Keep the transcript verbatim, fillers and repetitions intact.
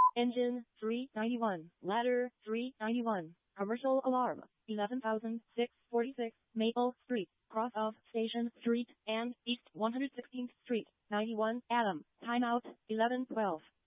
Engine, three ninety-one. Ladder, three ninety-one. Commercial alarm, eleven thousand six hundred forty-six, Maple Street, cross of Station Street and East one hundred sixteenth Street, ninety-one, Adam. Timeout, eleven twelve.